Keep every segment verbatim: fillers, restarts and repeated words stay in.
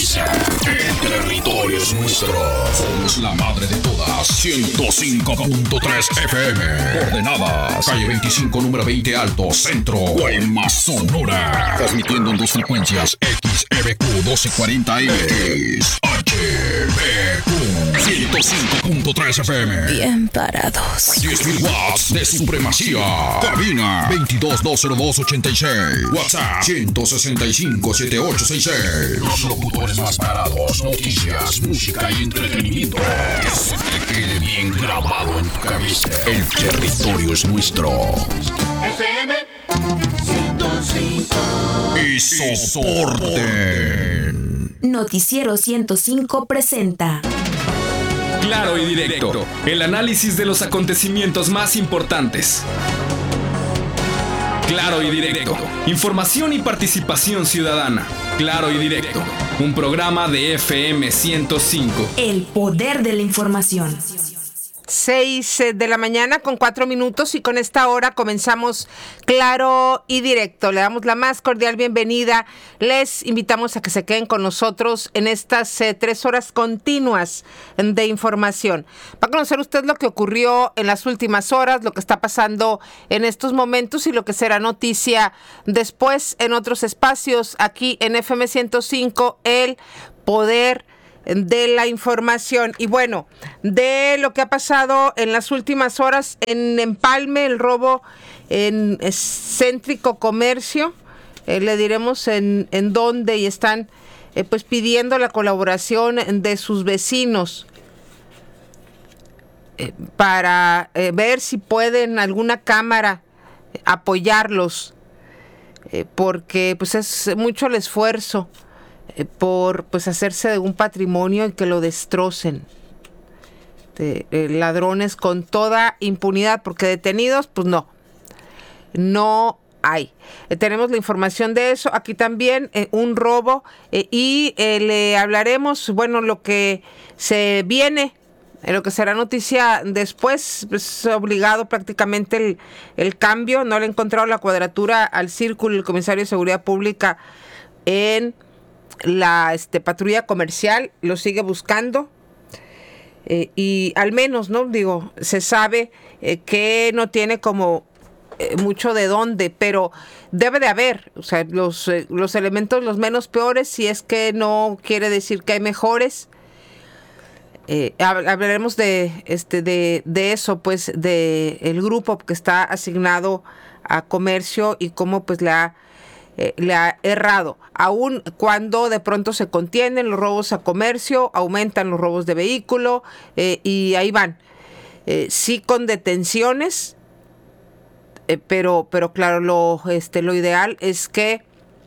avisa. El territorio es nuestro. Somos la madre de todas. ciento cinco punto tres F M. Coordenadas. Calle veinticinco, número veinte Alto, Centro. Guaymas, Sonora. Transmitiendo en dos frecuencias. X E B Q doce cuarenta M. X H B Q ciento cinco punto tres F M. Bien parados. diez mil watts de supremacía. Cabina veintidós dos cero dos ochenta y seis. WhatsApp ciento sesenta y cinco setenta y ocho sesenta y seis. Los locutores más parados. Noticias, música y entretenimiento. Que se te quede bien grabado en tu cabeza. El territorio es nuestro. F M ciento cinco. Y soporten. Noticiero ciento cinco presenta Claro y Directo, el análisis de los acontecimientos más importantes. Claro y Directo, información y participación ciudadana. Claro y Directo, un programa de F M ciento cinco. El poder de la información. Seis de la mañana con cuatro minutos y con esta hora comenzamos Claro y Directo. Le damos la más cordial bienvenida. Les invitamos a que se queden con nosotros en estas eh, tres horas continuas de información. Va a conocer usted lo que ocurrió en las últimas horas, lo que está pasando en estos momentos y lo que será noticia después en otros espacios aquí en F M ciento cinco, el poder de la información. Y bueno, de lo que ha pasado en las últimas horas en Empalme, el robo en Céntrico Comercio, eh, le diremos en, en dónde, y están eh, pues pidiendo la colaboración de sus vecinos eh, para eh, ver si pueden alguna cámara eh, apoyarlos, eh, porque pues es mucho el esfuerzo por pues hacerse de un patrimonio y que lo destrocen. De, eh, ladrones con toda impunidad, porque detenidos pues no no hay. Eh, tenemos la información de eso. Aquí también eh, un robo eh, y eh, le hablaremos, bueno, lo que se viene, eh, lo que será noticia después. Es obligado prácticamente el, el cambio. No le he encontrado la cuadratura al círculo el comisario de Seguridad Pública en la este, patrulla comercial, lo sigue buscando, eh, y al menos, ¿no? Digo, se sabe eh, que no tiene como eh, mucho de dónde, pero debe de haber, o sea, los, eh, los elementos los menos peores, si es que no quiere decir que hay mejores. Eh, hablaremos de este de, de eso, pues, de el grupo que está asignado a comercio y cómo pues le ha Eh, le ha errado, aun cuando de pronto se contienen los robos a comercio, aumentan los robos de vehículo, eh, y ahí van, eh, sí con detenciones, eh, pero pero claro, lo este lo ideal es que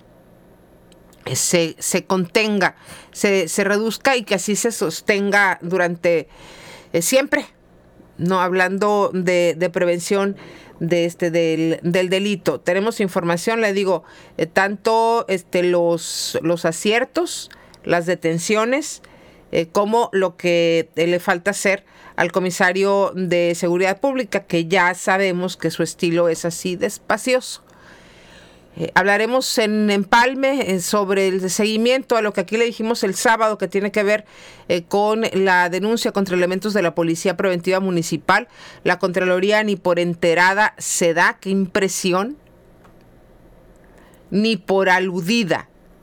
se, se contenga, se, se reduzca y que así se sostenga durante eh, siempre, no hablando de, de prevención de este del, del delito. Tenemos información, le digo, eh, tanto este los los aciertos, las detenciones, eh, como lo que eh, le falta hacer al comisario de Seguridad Pública, que ya sabemos que su estilo es así despacioso. Eh, hablaremos en Empalme eh, sobre el seguimiento a lo que aquí le dijimos el sábado, que tiene que ver eh, con la denuncia contra elementos de la Policía Preventiva Municipal. La Contraloría ni por enterada se da, qué impresión, ni por aludida.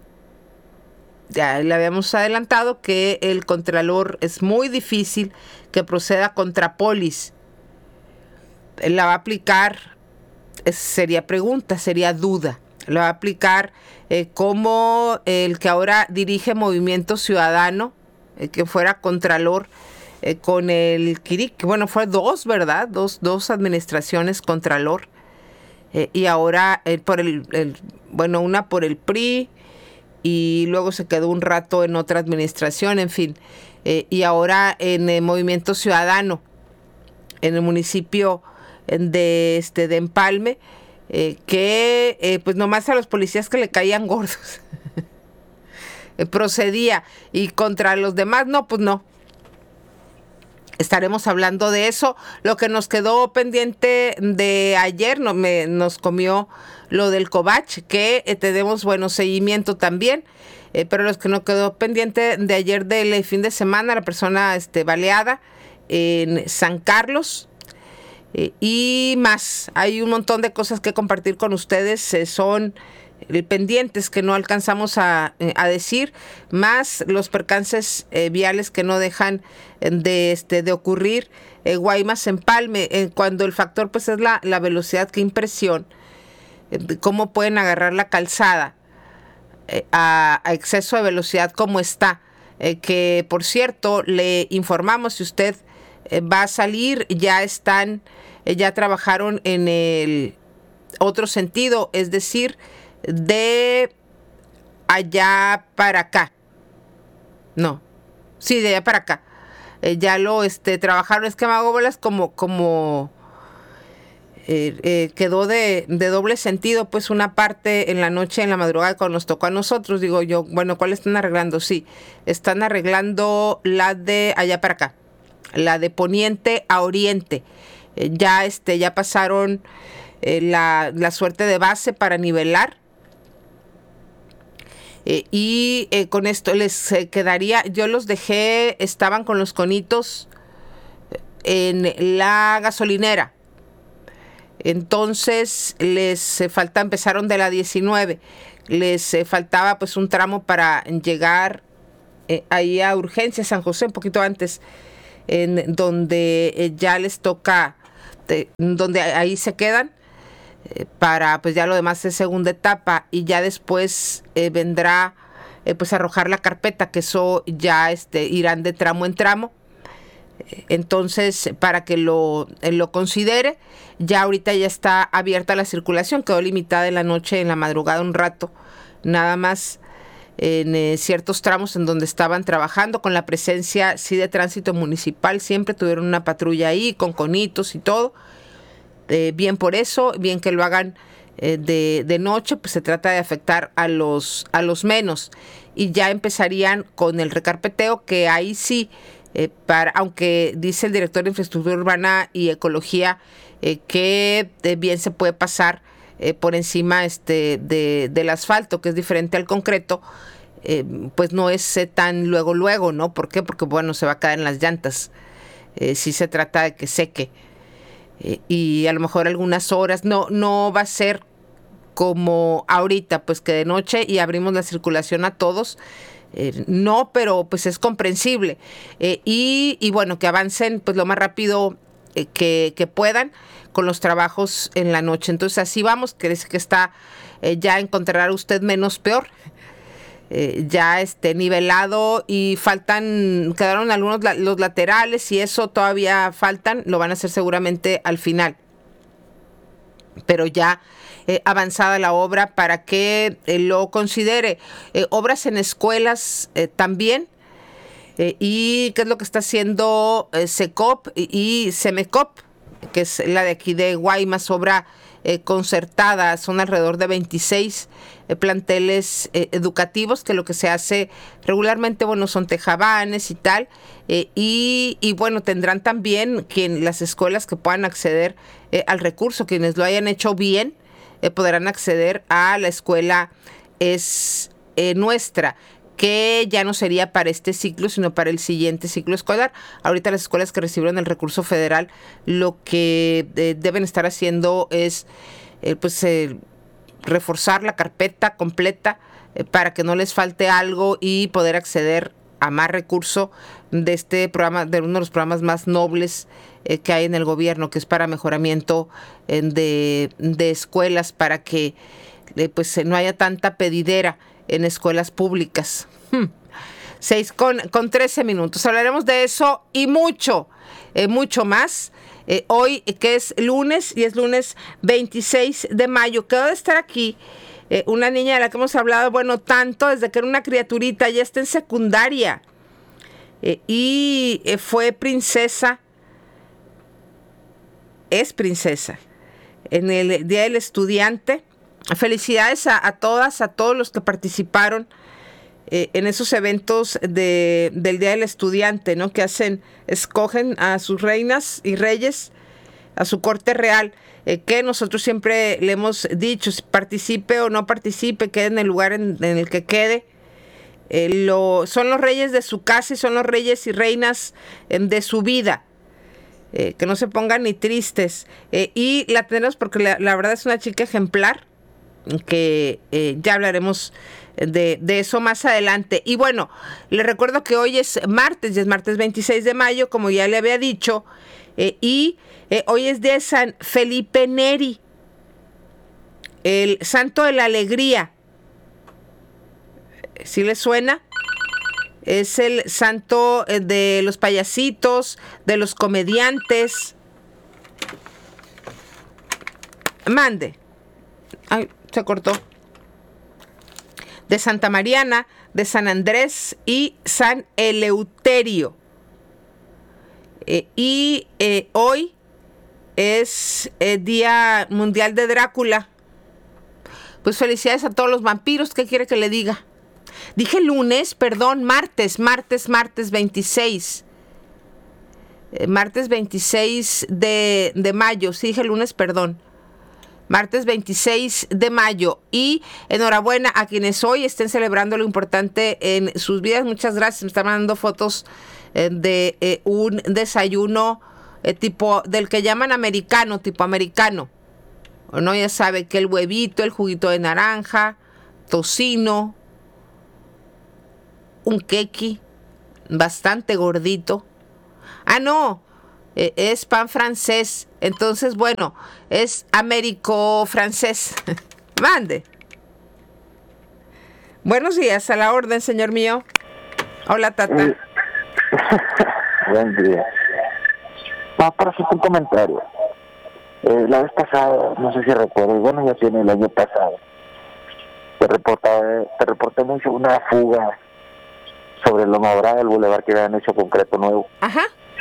Ya le habíamos adelantado que el Contralor es muy difícil que proceda contra Polis. Él la va a aplicar, sería pregunta, sería duda. Lo va a aplicar eh, como el que ahora dirige Movimiento Ciudadano, eh, que fuera Contralor eh, con el Kiric, que bueno, fue dos, ¿verdad? Dos, dos administraciones Contralor. Eh, y ahora eh, por el, el, bueno, una por el P R I y luego se quedó un rato en otra administración, en fin. Eh, y ahora en el Movimiento Ciudadano, en el municipio de, este, de Empalme, Eh, que eh, pues nomás a los policías que le caían gordos eh, procedía, y contra los demás no, pues no. Estaremos hablando de eso. Lo que nos quedó pendiente de ayer, no, me, nos comió lo del Covach, que eh, tenemos bueno seguimiento también. Eh, pero los que no quedó pendiente de ayer del fin de semana, la persona este, baleada en San Carlos. Eh, y más, hay un montón de cosas que compartir con ustedes, eh, son eh, pendientes que no alcanzamos a, eh, a decir, más los percances eh, viales que no dejan de, este, de ocurrir. Eh, Guaymas, Empalme, eh, cuando el factor pues es la, la velocidad, qué impresión, eh, cómo pueden agarrar la calzada eh, a, a exceso de velocidad como está, eh, que por cierto le informamos, si usted eh, va a salir, ya están ya trabajaron en el otro sentido, es decir, de allá para acá. No, sí, de allá para acá. Eh, ya lo este, trabajaron, es que me hago bolas como, como eh, eh, quedó de, de doble sentido, pues una parte en la noche, en la madrugada, cuando nos tocó a nosotros, digo yo, bueno, ¿cuál están arreglando? Sí, están arreglando la de allá para acá, la de poniente a oriente. Ya, este, ya pasaron eh, la, la suerte de base para nivelar. Eh, y eh, con esto les eh, quedaría, yo los dejé, estaban con los conitos en la gasolinera. Entonces les eh, falta, empezaron de la diecinueve. Les eh, faltaba pues un tramo para llegar eh, ahí a Urgencia, San José, un poquito antes, en donde eh, ya les toca, de, donde ahí se quedan eh, para pues ya lo demás es segunda etapa, y ya después eh, vendrá eh, pues arrojar la carpeta, que eso ya este, irán de tramo en tramo. Entonces, para que lo, eh, lo considere, ya ahorita ya está abierta la circulación, quedó limitada en la noche, en la madrugada un rato, nada más en eh, ciertos tramos en donde estaban trabajando, con la presencia sí de tránsito municipal, siempre tuvieron una patrulla ahí con conitos y todo, eh, bien por eso, bien que lo hagan eh, de, de noche, pues se trata de afectar a los, a los menos, y ya empezarían con el recarpeteo, que ahí sí, eh, para, aunque dice el director de Infraestructura Urbana y Ecología eh, que eh, bien se puede pasar Eh, por encima este, de, del asfalto, que es diferente al concreto, eh, pues no es eh, tan luego luego, ¿no? ¿Por qué? Porque bueno, se va a caer en las llantas, eh, si se trata de que seque, eh, y a lo mejor algunas horas, no, no va a ser como ahorita, pues que de noche y abrimos la circulación a todos, eh, no, pero pues es comprensible, eh, y, y bueno, que avancen pues lo más rápido eh, que, que puedan con los trabajos en la noche. Entonces así vamos, que que está eh, ya encontrará usted menos peor, eh, ya este nivelado, y faltan, quedaron algunos la, los laterales, y eso todavía faltan, lo van a hacer seguramente al final, pero ya eh, avanzada la obra para que eh, lo considere. Eh, obras en escuelas eh, también, eh, y qué es lo que está haciendo eh, SECOP y, y SEMECOP, que es la de aquí de Guaymas, obra eh, concertada. Son alrededor de veintiséis eh, planteles eh, educativos, que lo que se hace regularmente, bueno, son tejabanes y tal, eh, y, y bueno, tendrán también quien, las escuelas que puedan acceder eh, al recurso, quienes lo hayan hecho bien, eh, podrán acceder a la escuela es eh, nuestra, que ya no sería para este ciclo, sino para el siguiente ciclo escolar. Ahorita las escuelas que recibieron el recurso federal, lo que eh, deben estar haciendo es eh, pues eh, reforzar la carpeta completa eh, para que no les falte algo y poder acceder a más recurso de este programa, de uno de los programas más nobles eh, que hay en el gobierno, que es para mejoramiento eh, de, de escuelas, para que eh, pues no haya tanta pedidera en escuelas públicas. Hmm. Seis con, con trece minutos. Hablaremos de eso y mucho, eh, mucho más. Eh, hoy, que es lunes, y es lunes veintiséis de mayo, quedó de estar aquí eh, una niña de la que hemos hablado, bueno, tanto desde que era una criaturita, ya está en secundaria, eh, y eh, fue princesa, es princesa, en el Día del Estudiante. Felicidades a, a todas, a todos los que participaron eh, en esos eventos de, del Día del Estudiante, ¿no? Que hacen, escogen a sus reinas y reyes, a su corte real, eh, que nosotros siempre le hemos dicho, si participe o no participe, quede en el lugar en, en el que quede, eh, lo, son los reyes de su casa y son los reyes y reinas eh, de su vida. Eh, que no se pongan ni tristes. Eh, y la tenemos porque la, la verdad es una chica ejemplar, que eh, ya hablaremos de, de eso más adelante. Y bueno, les recuerdo que hoy es martes, ya es martes veintiséis de mayo, como ya le había dicho, eh, y eh, hoy es de San Felipe Neri, el santo de la alegría. ¿Sí les suena? Es el santo de los payasitos, de los comediantes. Mande. Ay, se cortó. De Santa Mariana, de San Andrés y San Eleuterio. Eh, y eh, hoy es el Día Mundial de Drácula. Pues felicidades a todos los vampiros. ¿Qué quiere que le diga? Dije lunes, perdón, martes, martes, martes veintiséis. Eh, martes veintiséis de, de mayo. Sí, dije lunes, perdón. Martes veintiséis de mayo. Y enhorabuena a quienes hoy estén celebrando lo importante en sus vidas. Muchas gracias. Me están mandando fotos eh, de eh, un desayuno eh, tipo, del que llaman americano, tipo americano. O no, ya sabe que el huevito, el juguito de naranja, tocino, un quequi bastante gordito. Ah, no, eh, es pan francés. Entonces, bueno, es américo-francés. Mande. Buenos días, a la orden, señor mío. Hola, Tata. Eh, Buen día. Va para hacer un comentario. Eh, la vez pasada, no sé si recuerdo, bueno, ya tiene el año pasado, te reporté, te reporté mucho una fuga sobre Loma Dorada, el bulevar que habían hecho concreto nuevo. Ajá.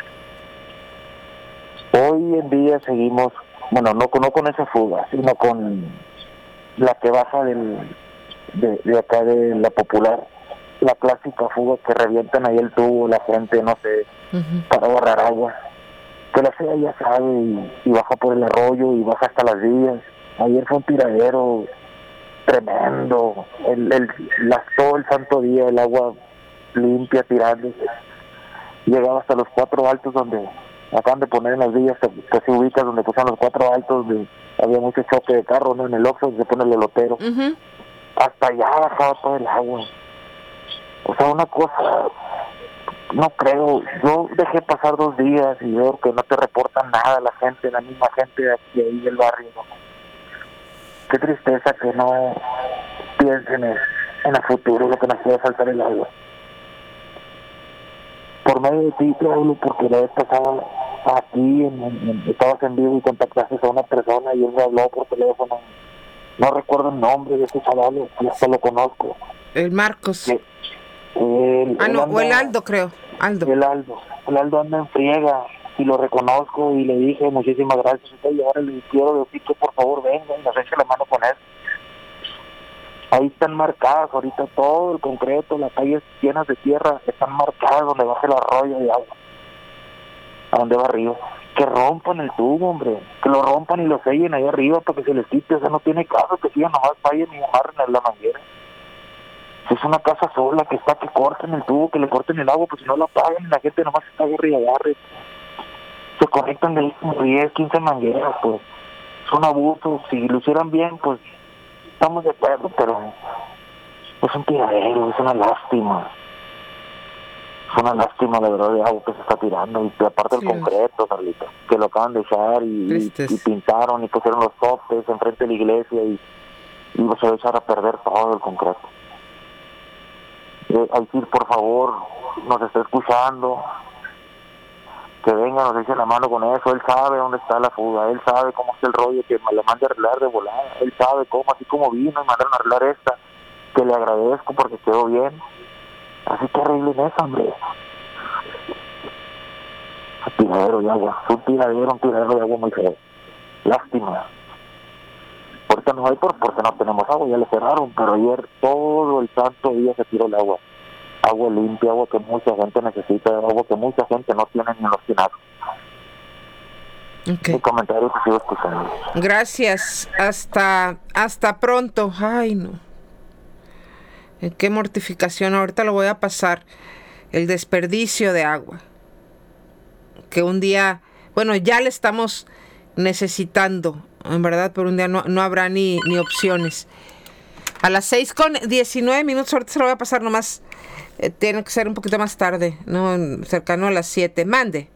Hoy en día seguimos, bueno, no, no con esa fuga, sino con la que baja del, de, de acá de la Popular, la clásica fuga que revientan ahí el tubo, la gente, no sé, uh-huh. para borrar agua. Que la C E A ya sabe y, y baja por el arroyo y baja hasta las vías. Ayer fue un tiradero tremendo, el, el, las, todo el santo día, el agua limpia tirándose. Llegaba hasta los cuatro altos donde acaban de poner en las vías, que, que se ubica donde pusieron los cuatro altos, donde había mucho choque de carro, ¿no? En el Oxxo se pone el elotero. Uh-huh. Hasta allá bajaba todo el agua. O sea, una cosa, no creo, yo dejé pasar dos días y veo que no te reportan nada la gente, la misma gente de aquí ahí del barrio, ¿no? Qué tristeza que no piensen en, en el futuro, lo que nos puede faltar el agua. Por medio de ti te hablo porque la vez pasada aquí en, en, en, estabas en vivo y contactaste a una persona y él me habló por teléfono. No recuerdo el nombre de ese chaval, yo hasta lo conozco. El Marcos. Que, el, ah, no, anda, o el Aldo, creo. Aldo. El Aldo. El Aldo anda en friega y lo reconozco y le dije muchísimas gracias. Y ahora le quiero decir que por favor venga y nos eche la mano con él. Ahí están marcadas ahorita todo el concreto, las calles llenas de tierra, están marcadas donde baja el arroyo de agua, a donde va arriba. Que rompan el tubo, hombre, que lo rompan y lo sellen ahí arriba para que se les quite. O sea, no tiene caso que sigan nomás vayan y amarren la manguera. Si es una casa sola que está, que corten el tubo, que le corten el agua, pues si no lo apagan, la gente nomás está agarre y agarre. Se conectan de ahí como diez, quince mangueras, pues. Es un abuso. Si lo hicieran bien, pues estamos de acuerdo, pero es un tiradero, es una lástima. Es una lástima, la verdad, de agua que se está tirando. Y aparte sí, el concreto, Carlita, que lo acaban de echar y, y, y pintaron y pusieron los topes enfrente de la iglesia y, y se va a echar a perder todo el concreto. Eh, Aitir, por favor, nos está escuchando, que venga, nos eche la mano con eso. Él sabe dónde está la fuga, él sabe cómo está el rollo, que me le mande a arreglar de volada, él sabe cómo, así como vino y mandaron a arreglar esta, que le agradezco porque quedó bien. Así que arreglen eso, hombre. Un tiradero de agua, un tiradero, un tiradero de agua muy feo. Lástima. Ahorita no hay por, porque no tenemos agua, ya le cerraron, pero ayer todo el santo día se tiró el agua. Agua limpia, agua que mucha gente necesita, agua que mucha gente no tiene ni en los tinazos. Okay. Mi comentario que sigo escuchando. Gracias, hasta, hasta pronto. Ay, no. Eh, qué mortificación, ahorita lo voy a pasar. El desperdicio de agua. Que un día, bueno, ya le estamos necesitando, en verdad, pero un día no, no habrá ni, ni opciones. A las seis con diecinueve minutos, ahorita se lo voy a pasar nomás. Eh, tiene que ser un poquito más tarde, ¿no? Cercano a las siete. Mande.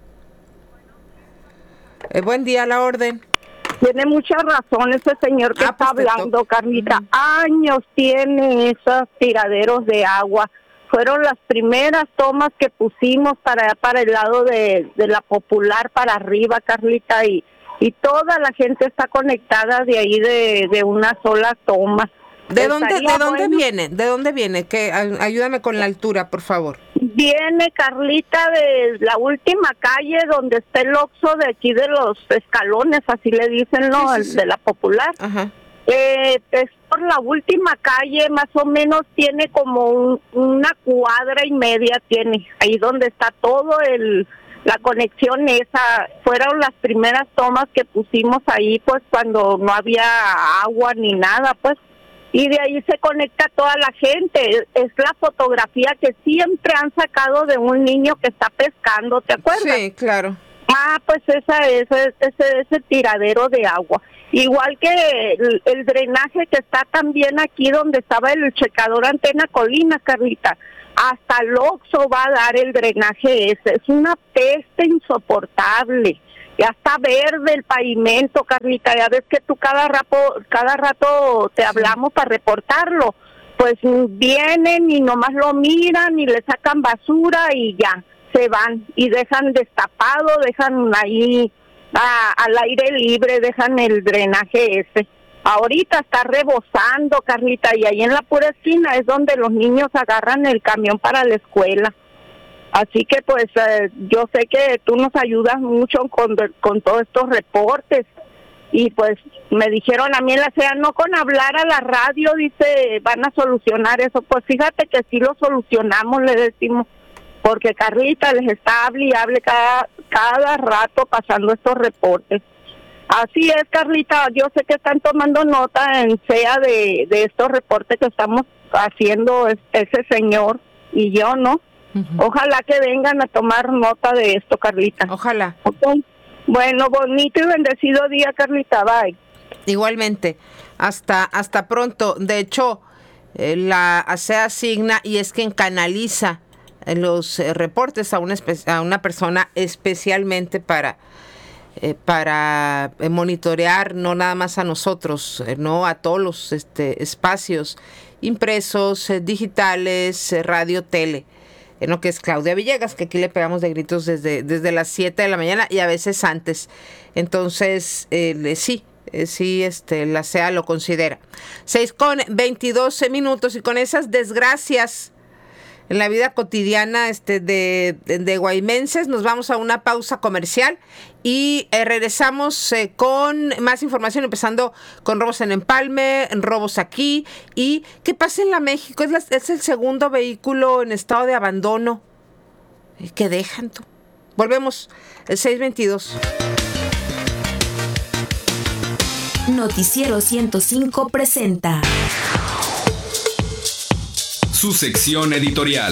Eh, buen día, a la orden. Tiene mucha razón ese señor que Ah, está pues te hablando, toca. Carlita. Mm. Años tiene esos tiraderos de agua. Fueron las primeras tomas que pusimos para para el lado de, de la Popular para arriba, Carlita, y, y toda la gente está conectada de ahí de, de una sola toma. ¿De dónde, Estaría ¿de dónde bueno. viene? ¿De dónde viene? Que ay- ayúdame con la altura, por favor. Viene, Carlita, de la última calle donde está el Oxxo de aquí de los escalones, así le dicen, ¿no? Sí, sí, El sí. de la Popular. Ajá. Eh, es por la última calle, más o menos tiene como un- una cuadra y media, tiene ahí donde está todo el la conexión esa. Fueron las primeras tomas que pusimos ahí, pues cuando no había agua ni nada, pues. Y de ahí se conecta toda la gente. Es la fotografía que siempre han sacado de un niño que está pescando, ¿te acuerdas? Sí, claro. Ah, pues esa es ese, ese, ese tiradero de agua. Igual que el, el drenaje que está también aquí donde estaba el checador Antena Colina, Carlita. Hasta el Oxxo va a dar el drenaje ese. Es una peste insoportable. Ya está verde el pavimento, Carlita. Ya ves que tú cada rato, cada rato te hablamos para reportarlo. Pues vienen y nomás lo miran y le sacan basura y ya, se van. Y dejan destapado, dejan ahí a, al aire libre, dejan el drenaje ese. Ahorita está rebosando, Carlita, y ahí en la pura esquina es donde los niños agarran el camión para la escuela. Así que pues eh, yo sé que tú nos ayudas mucho con, con todos estos reportes. Y pues me dijeron a mí en la C E A, no con hablar a la radio, dice, van a solucionar eso. Pues fíjate que sí lo solucionamos, le decimos, porque Carlita les está hable y hable cada, cada rato pasando estos reportes. Así es, Carlita, yo sé que están tomando nota en C E A de, de estos reportes que estamos haciendo es, ese señor y yo, ¿no? Uh-huh. Ojalá que vengan a tomar nota de esto, Carlita. Ojalá. Okay. Bueno, bonito y bendecido día, Carlita, bye. Igualmente, hasta, hasta pronto. De hecho, eh, la C E A asigna y es quien canaliza eh, los eh, reportes a una, espe- a una persona especialmente para... Eh, para eh, monitorear no nada más a nosotros, eh, no a todos los este, espacios impresos, eh, digitales, eh, radio, tele, eh, no, que es Claudia Villegas, que aquí le pegamos de gritos desde, desde las siete de la mañana y a veces antes. Entonces, eh, sí, eh, sí, este, la C E A lo considera. seis con veintidós minutos y con esas desgracias en la vida cotidiana este, de, de, de guaymenses, nos vamos a una pausa comercial y eh, regresamos eh, con más información, empezando con robos en Empalme, robos aquí y qué pasa en la México. Es, la, es el segundo vehículo en estado de abandono eh, que dejan. Tú. Volvemos, el seis veintidós. Noticiero ciento cinco presenta su sección editorial.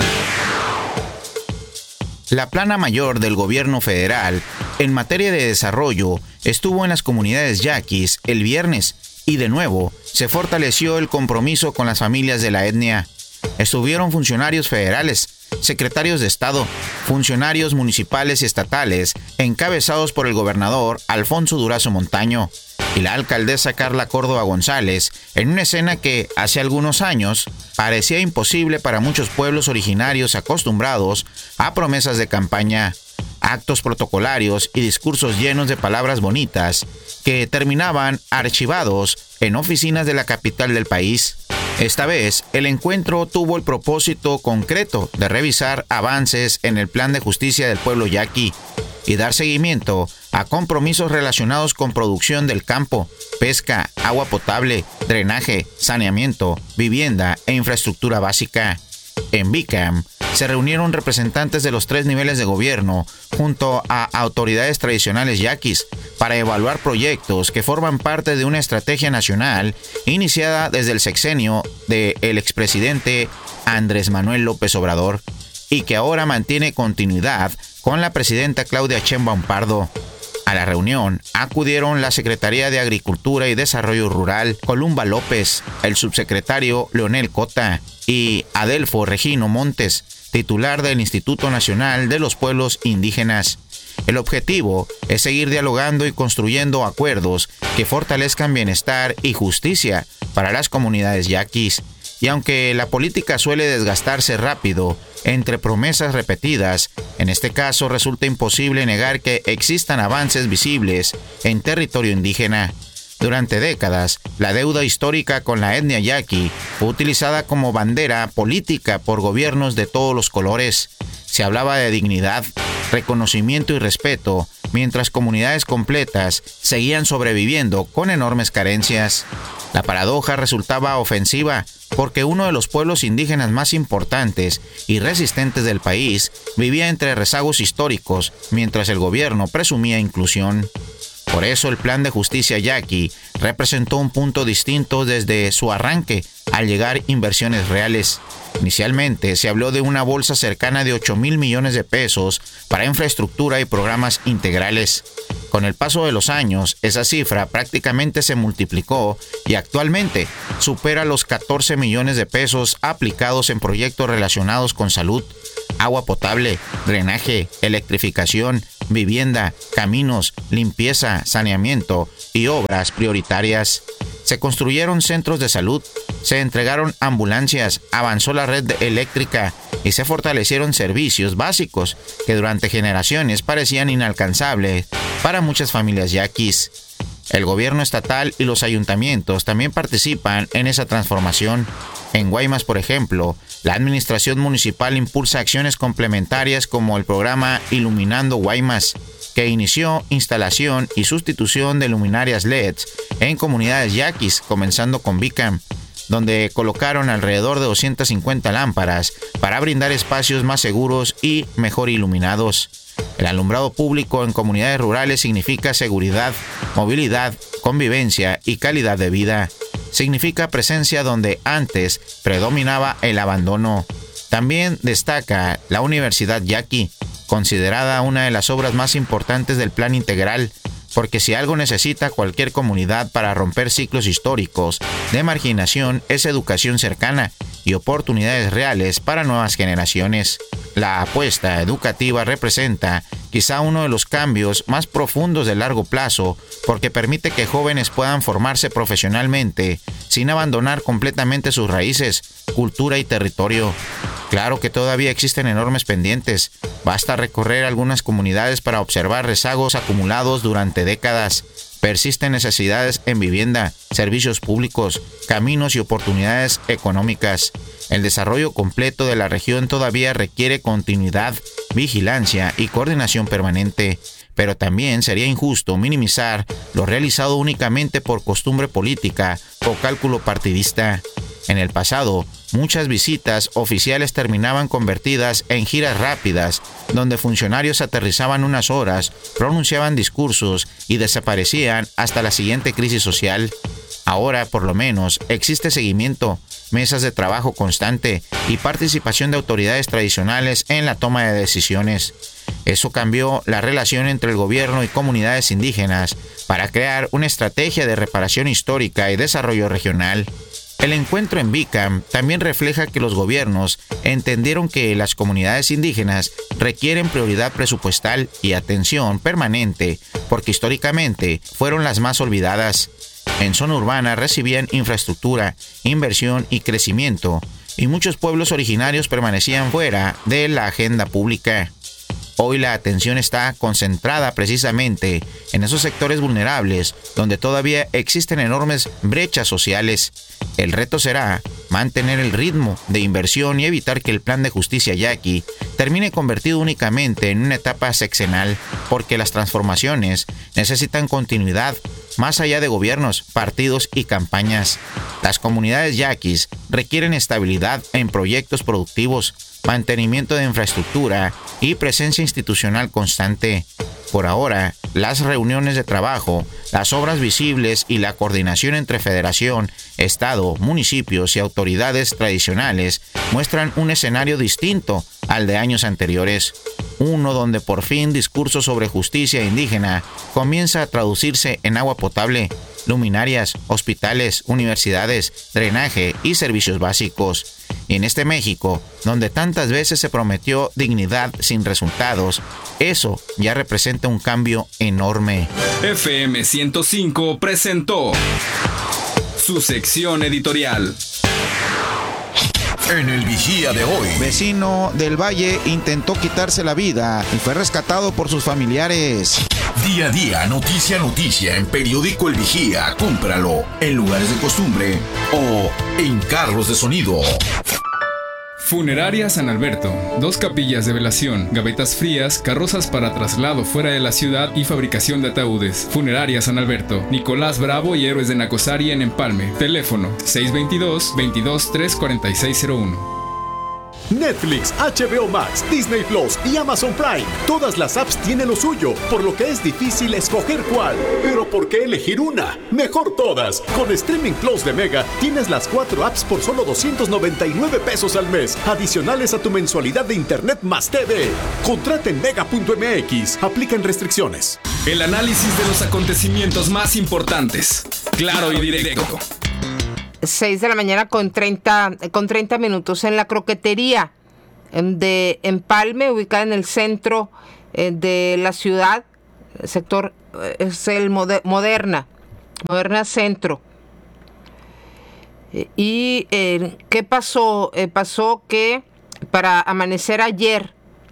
La plana mayor del gobierno federal en materia de desarrollo estuvo en las comunidades yaquis el viernes y de nuevo se fortaleció el compromiso con las familias de la etnia. Estuvieron funcionarios federales, secretarios de Estado, funcionarios municipales y estatales encabezados por el gobernador Alfonso Durazo Montaño y la alcaldesa Carla Córdoba González en una escena que hace algunos años parecía imposible para muchos pueblos originarios acostumbrados a promesas de campaña, actos protocolarios y discursos llenos de palabras bonitas que terminaban archivados en oficinas de la capital del país. Esta vez, el encuentro tuvo el propósito concreto de revisar avances en el Plan de Justicia del Pueblo Yaqui y dar seguimiento a compromisos relacionados con producción del campo, pesca, agua potable, drenaje, saneamiento, vivienda e infraestructura básica. En Bicam se reunieron representantes de los tres niveles de gobierno junto a autoridades tradicionales yaquis para evaluar proyectos que forman parte de una estrategia nacional iniciada desde el sexenio del expresidente Andrés Manuel López Obrador y que ahora mantiene continuidad con la presidenta Claudia Sheinbaum Pardo. A la reunión acudieron la Secretaría de Agricultura y Desarrollo Rural, Columba López, el subsecretario Leonel Cota y Adelfo Regino Montes, titular del Instituto Nacional de los Pueblos Indígenas. El objetivo es seguir dialogando y construyendo acuerdos que fortalezcan bienestar y justicia para las comunidades yaquis. Y aunque la política suele desgastarse rápido entre promesas repetidas, en este caso resulta imposible negar que existan avances visibles en territorio indígena. Durante décadas, la deuda histórica con la etnia yaqui fue utilizada como bandera política por gobiernos de todos los colores. Se hablaba de dignidad, reconocimiento y respeto, mientras comunidades completas seguían sobreviviendo con enormes carencias. La paradoja resultaba ofensiva porque uno de los pueblos indígenas más importantes y resistentes del país vivía entre rezagos históricos, mientras el gobierno presumía inclusión. Por eso el Plan de Justicia Yaqui representó un punto distinto desde su arranque al llegar inversiones reales. Inicialmente se habló de una bolsa cercana de ocho mil millones de pesos para infraestructura y programas integrales. Con el paso de los años, esa cifra prácticamente se multiplicó y actualmente supera los catorce millones de pesos aplicados en proyectos relacionados con salud, agua potable, drenaje, electrificación, vivienda, caminos, limpieza, saneamiento y obras prioritarias. Se construyeron centros de salud, se entregaron ambulancias, avanzó la red eléctrica y se fortalecieron servicios básicos que durante generaciones parecían inalcanzables para muchas familias yaquis. El gobierno estatal y los ayuntamientos también participan en esa transformación. En Guaymas, por ejemplo, la administración municipal impulsa acciones complementarias como el programa Iluminando Guaymas, que inició instalación y sustitución de luminarias L E Ds en comunidades yaquis, comenzando con Bicam, donde colocaron alrededor de doscientas cincuenta lámparas para brindar espacios más seguros y mejor iluminados. El alumbrado público en comunidades rurales significa seguridad, movilidad, convivencia y calidad de vida. Significa presencia donde antes predominaba el abandono. También destaca la Universidad Yaqui, considerada una de las obras más importantes del Plan Integral, porque si algo necesita cualquier comunidad para romper ciclos históricos de marginación es educación cercana y oportunidades reales para nuevas generaciones. La apuesta educativa representa quizá uno de los cambios más profundos de largo plazo, porque permite que jóvenes puedan formarse profesionalmente sin abandonar completamente sus raíces, cultura y territorio. Claro que todavía existen enormes pendientes. Basta recorrer algunas comunidades para observar rezagos acumulados durante décadas. Persisten necesidades en vivienda, servicios públicos, caminos y oportunidades económicas. El desarrollo completo de la región todavía requiere continuidad, vigilancia y coordinación permanente, pero también sería injusto minimizar lo realizado únicamente por costumbre política o cálculo partidista. En el pasado, muchas visitas oficiales terminaban convertidas en giras rápidas, donde funcionarios aterrizaban unas horas, pronunciaban discursos y desaparecían hasta la siguiente crisis social. Ahora, por lo menos, existe seguimiento, mesas de trabajo constante y participación de autoridades tradicionales en la toma de decisiones. Eso cambió la relación entre el gobierno y comunidades indígenas para crear una estrategia de reparación histórica y desarrollo regional. El encuentro en Bicam también refleja que los gobiernos entendieron que las comunidades indígenas requieren prioridad presupuestal y atención permanente, porque históricamente fueron las más olvidadas. En zona urbana recibían infraestructura, inversión y crecimiento, y muchos pueblos originarios permanecían fuera de la agenda pública. Hoy la atención está concentrada precisamente en esos sectores vulnerables donde todavía existen enormes brechas sociales. El reto será mantener el ritmo de inversión y evitar que el Plan de Justicia Yaqui termine convertido únicamente en una etapa sexenal, porque las transformaciones necesitan continuidad más allá de gobiernos, partidos y campañas. Las comunidades yaquis requieren estabilidad en proyectos productivos, mantenimiento de infraestructura y presencia institucional constante. Por ahora, las reuniones de trabajo, las obras visibles y la coordinación entre Federación, Estado, municipios y autoridades tradicionales muestran un escenario distinto al de años anteriores. Uno donde por fin discurso sobre justicia indígena comienza a traducirse en agua potable, luminarias, hospitales, universidades, drenaje y servicios básicos. Y en este México, donde tantas veces se prometió dignidad sin resultados, eso ya representa un cambio enorme. F M ciento cinco presentó su sección editorial. En el Vigía de hoy. Vecino del Valle intentó quitarse la vida y fue rescatado por sus familiares. Día a día, noticia a noticia en Periódico El Vigía. Cómpralo en lugares de costumbre o en carros de sonido. Funeraria San Alberto. Dos capillas de velación, gavetas frías, carrozas para traslado fuera de la ciudad y fabricación de ataúdes. Funeraria San Alberto. Nicolás Bravo y Héroes de Nacosari en Empalme. Teléfono seis veintidós, veintidós, tres cuarenta y seis cero uno. Netflix, H B O Max, Disney Plus y Amazon Prime. Todas las apps tienen lo suyo, por lo que es difícil escoger cuál. Pero ¿por qué elegir una? Mejor todas. Con Streaming Plus de Mega tienes las cuatro apps por solo doscientos noventa y nueve pesos al mes, adicionales a tu mensualidad de internet más T V. Contrata en mega punto m x. Aplican restricciones. El análisis de los acontecimientos más importantes. Claro y directo. seis de la mañana con treinta, con treinta minutos. En la croquetería de Empalme, ubicada en el centro de la ciudad, el sector es el Moderna, Moderna Centro. ¿Y eh, qué pasó? Eh, pasó que para amanecer ayer,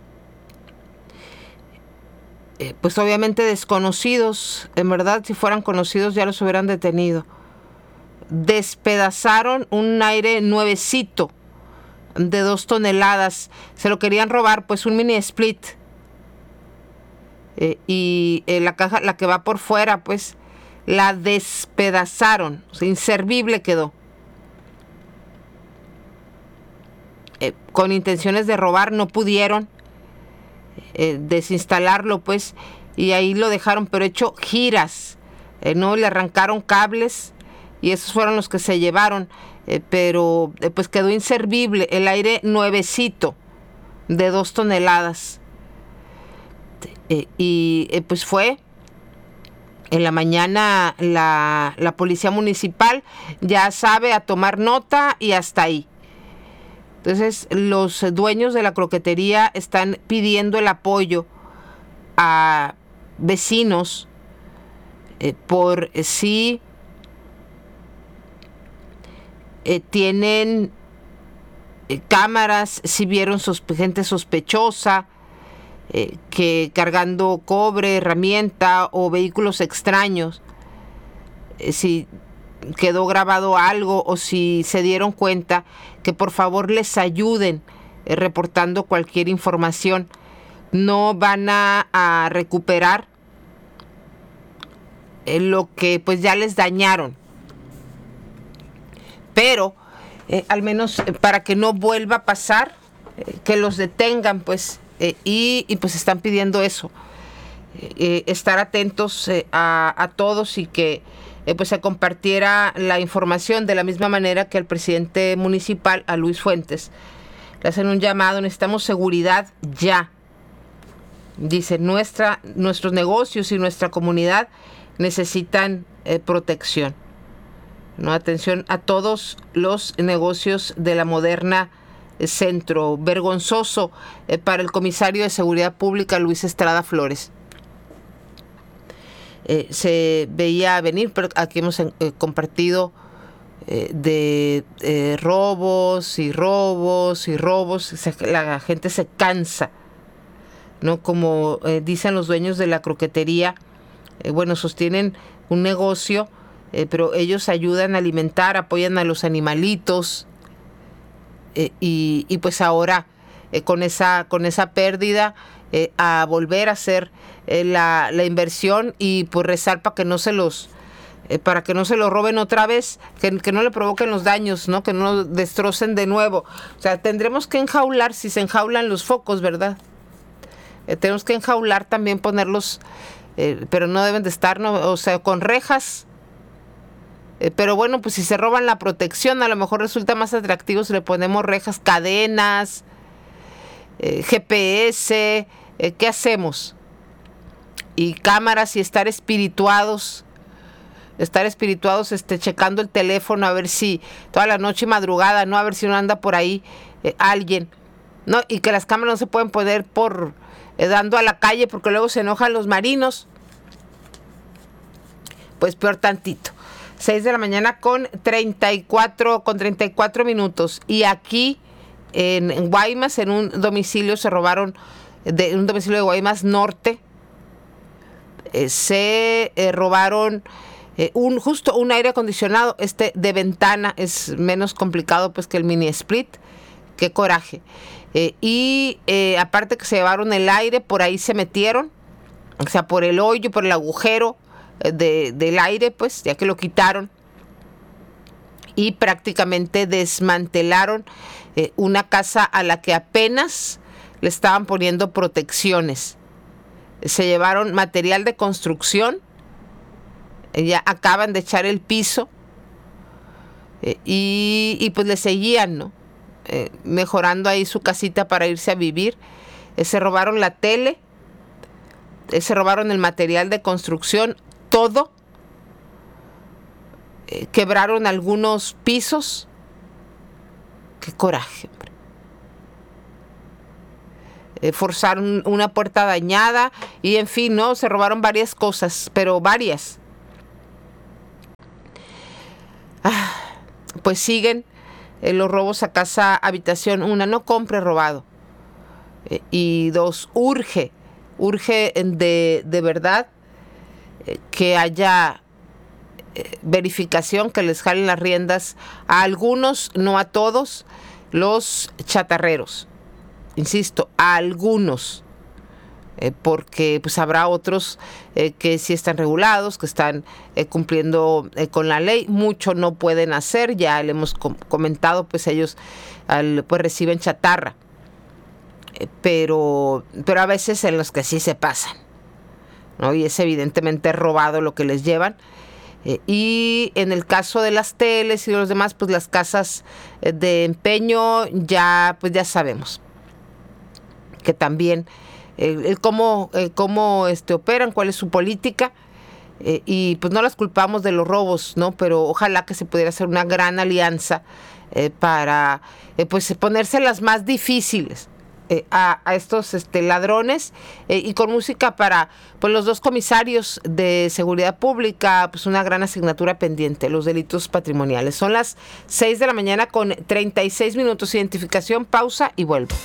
eh, pues obviamente desconocidos, en verdad si fueran conocidos ya los hubieran detenido. Despedazaron un aire nuevecito de dos toneladas. Se lo querían robar, pues un mini split. Eh, y eh, la caja, la que va por fuera, pues la despedazaron. O sea, inservible quedó. Eh, con intenciones de robar, no pudieron eh, desinstalarlo, pues, y ahí lo dejaron, pero hecho giras. Eh, no le arrancaron cables. Y esos fueron los que se llevaron, eh, pero eh, pues quedó inservible el aire nuevecito de dos toneladas. Eh, y eh, pues fue en la mañana la, la policía municipal ya sabe a tomar nota y hasta ahí. Entonces los dueños de la croquetería están pidiendo el apoyo a vecinos eh, por eh, si... Eh, tienen eh, cámaras, si vieron sospe- gente sospechosa eh, que cargando cobre, herramienta o vehículos extraños, eh, si quedó grabado algo o si se dieron cuenta, que por favor les ayuden eh, reportando cualquier información. No van a, a recuperar eh, lo que pues ya les dañaron. Pero eh, al menos eh, para que no vuelva a pasar, eh, que los detengan, pues, eh, y, y pues están pidiendo eso, eh, estar atentos eh, a, a todos y que eh, pues se compartiera la información de la misma manera que el presidente municipal, a Luis Fuentes, le hacen un llamado: necesitamos seguridad ya. Dice, nuestra, nuestros negocios y nuestra comunidad necesitan eh, protección. No, atención a todos los negocios de la Moderna Centro. Vergonzoso eh, para el comisario de Seguridad Pública, Luis Estrada Flores. Eh, se veía venir, pero aquí hemos eh, compartido eh, de eh, robos y robos y robos. Se, la gente se cansa, ¿no? Como eh, dicen los dueños de la croquetería, eh, bueno, sostienen un negocio, Eh, pero ellos ayudan a alimentar, apoyan a los animalitos eh, y, y pues ahora eh, con esa con esa pérdida eh, a volver a hacer eh, la, la inversión y pues rezar para que no se los eh, para que no se lo roben otra vez, que, que no le provoquen los daños, ¿no? Que no lo destrocen de nuevo. O sea, tendremos que enjaular, si se enjaulan los focos, ¿verdad? Eh, tenemos que enjaular también, ponerlos, eh, pero no deben de estar, ¿no? O sea, con rejas. Eh, pero bueno, pues si se roban la protección, a lo mejor resulta más atractivo si le ponemos rejas, cadenas, eh, G P S, eh, ¿qué hacemos? Y cámaras y estar espirituados, estar espirituados, este, checando el teléfono a ver si toda la noche y madrugada, ¿no? A ver si no anda por ahí eh, alguien, ¿no? Y que las cámaras no se pueden poner por eh, dando a la calle porque luego se enojan los marinos. Pues peor tantito. seis de la mañana con treinta y cuatro, con treinta y cuatro minutos. Y aquí en, en Guaymas, en un domicilio se robaron, de un domicilio de Guaymas Norte, eh, se eh, robaron eh, un justo un aire acondicionado, este de ventana, es menos complicado pues que el mini split. Qué coraje. Eh, y eh, aparte que se llevaron el aire, por ahí se metieron, o sea, por el hoyo, por el agujero De, del aire, pues ya que lo quitaron, y prácticamente desmantelaron eh, una casa a la que apenas le estaban poniendo protecciones. Se llevaron material de construcción, eh, ya acaban de echar el piso, eh, y, y pues le seguían, ¿no? Eh, mejorando ahí su casita para irse a vivir. Eh, se robaron la tele, eh, se robaron el material de construcción, todo, eh, quebraron algunos pisos. Qué coraje, hombre. Eh, forzaron una puerta dañada y en fin, no, se robaron varias cosas, pero varias. Ah, pues siguen eh, los robos a casa habitación. Una, no compre robado. Eh, y dos, urge, urge de, de verdad que haya eh, verificación, que les jalen las riendas a algunos, no a todos, los chatarreros. Insisto, a algunos, eh, porque pues habrá otros eh, que sí están regulados, que están eh, cumpliendo eh, con la ley. Mucho no pueden hacer, ya le hemos com- comentado, pues ellos al, pues reciben chatarra, eh, pero, pero a veces en los que sí se pasan, ¿no? Y es evidentemente robado lo que les llevan. Eh, y en el caso de las teles y de los demás, pues las casas eh, de empeño, ya pues ya sabemos que también eh, el cómo, eh, cómo este, operan, cuál es su política, eh, y pues no las culpamos de los robos, ¿no? Pero ojalá que se pudiera hacer una gran alianza eh, para eh, pues ponerse las más difíciles Eh, a, a estos este, ladrones, eh, y con música para pues los dos comisarios de seguridad pública, pues una gran asignatura pendiente, los delitos patrimoniales. Son las seis de la mañana con treinta y seis minutos. Identificación, pausa y vuelvo.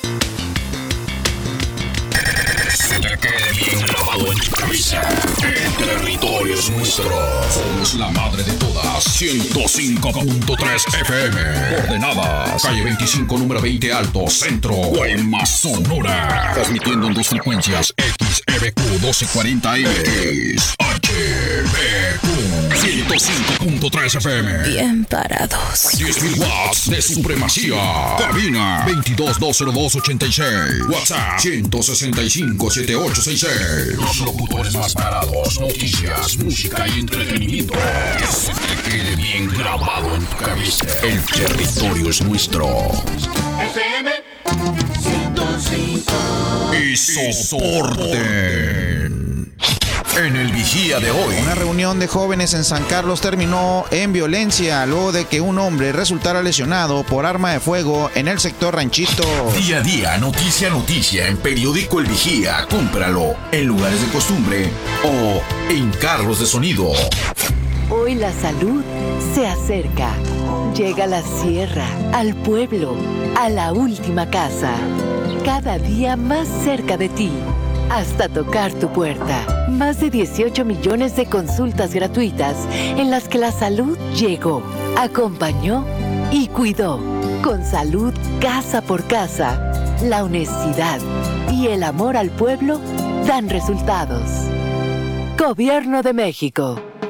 Se te quede bien grabado en tu cabeza. El territorio es nuestro. Somos la madre de todas. ciento cinco punto tres F M. Coordenadas. Calle veinticinco, número veinte Alto, Centro. Guaymas, Sonora. Transmitiendo en dos frecuencias. X E B Q doce cuarenta M. X H B Q ciento cinco punto tres F M. Bien parados. diez mil watts de supremacía. Cabina veintidós, dos cero dos, ochenta y seis. WhatsApp ciento sesenta y cinco, setenta y ocho sesenta y seis. Los locutores más parados. Noticias, música y entretenimiento. Que se te quede bien grabado en tu cabeza. El territorio es nuestro. F M ciento cinco. Y soporten. En el vigía de hoy. Una reunión de jóvenes en San Carlos terminó en violencia luego de que un hombre resultara lesionado por arma de fuego en el sector Ranchito. Día a día, noticia a noticia en Periódico El Vigía. Cómpralo en lugares de costumbre o en carros de sonido. Hoy la salud se acerca. Llega a la sierra, al pueblo, a la última casa. Cada día más cerca de ti. Hasta tocar tu puerta. Más de dieciocho millones de consultas gratuitas en las que la salud llegó, acompañó y cuidó. Con salud casa por casa, la honestidad y el amor al pueblo dan resultados. Gobierno de México.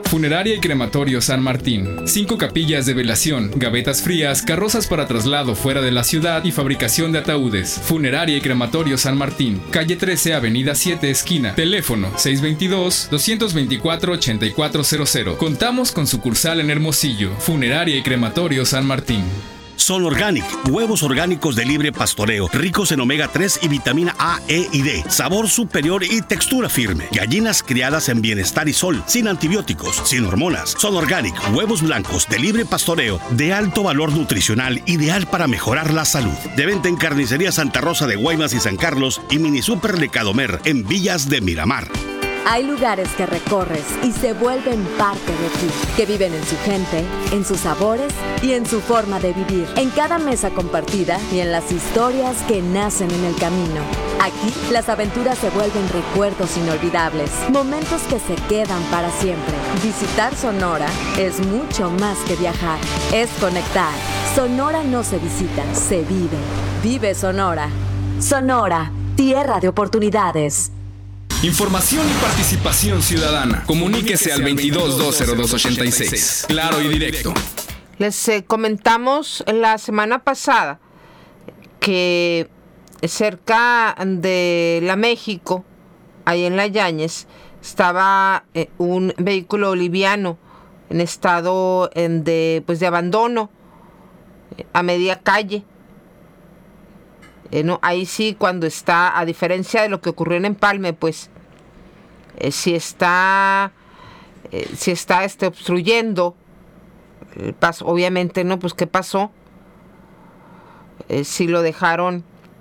Funeraria y Crematorio San Martín. Cinco capillas de velación, gavetas frías, carrozas para traslado fuera de la ciudad y fabricación de ataúdes. Funeraria y Crematorio San Martín. Calle trece, Avenida siete, esquina. Teléfono seis dos dos, dos dos cuatro, ocho cuatro cero cero. Contamos con sucursal en Hermosillo. Funeraria y Crematorio San Martín. Son Organic, huevos orgánicos de libre pastoreo, ricos en omega tres y vitamina A, E y D, sabor superior y textura firme. Gallinas criadas en bienestar y sol, sin antibióticos, sin hormonas. Son Organic, huevos blancos de libre pastoreo, de alto valor nutricional, ideal para mejorar la salud. De venta en Carnicería Santa Rosa de Guaymas y San Carlos y Mini Super de Cadomer en Villas de Miramar. Hay lugares que recorres y se vuelven parte de ti, que viven en su gente, en sus sabores y en su forma de vivir, en cada mesa compartida y en las historias que nacen en el camino. Aquí, las aventuras se vuelven recuerdos inolvidables, momentos que se quedan para siempre. Visitar Sonora es mucho más que viajar, es conectar. Sonora no se visita, se vive. Vive Sonora. Sonora, tierra de oportunidades. Información y participación ciudadana. Comuníquese al veintidós dos cero dos ochenta y seis. Claro y directo. Les eh, comentamos la semana pasada que cerca de la México, ahí en la Yáñez, estaba eh, un vehículo liviano en estado en de, pues de abandono eh, a media calle. Eh, no, ahí sí, cuando está, a diferencia de lo que ocurrió en Empalme, pues eh, si está, eh, si está este, obstruyendo el paso, obviamente, ¿no? Pues ¿qué pasó? Eh, si lo dejaron,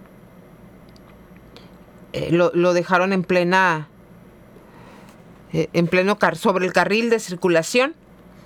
eh, lo, lo dejaron en plena, eh, en pleno car sobre el carril de circulación.